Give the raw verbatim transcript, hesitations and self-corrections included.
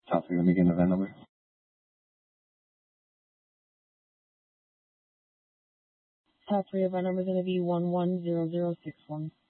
Copy. Let me get the V I N number. Top three of our number is going to be one one zero zero six one.